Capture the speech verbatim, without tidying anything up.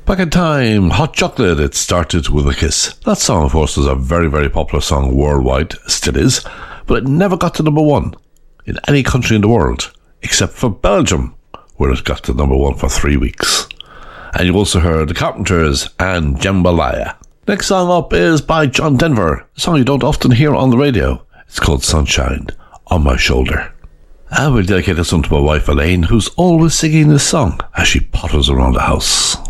Back in time, Hot Chocolate, it started with a kiss. That song, of course, was a very, very popular song worldwide, still is, but it never got to number one in any country in the world, except for Belgium, where it got to number one for three weeks. And you also heard The Carpenters and Jambalaya. Next song up is by John Denver, a song you don't often hear on the radio. It's called Sunshine on My Shoulder. And we'll dedicate this one to my wife Elaine, who's always singing this song as she potters around the house.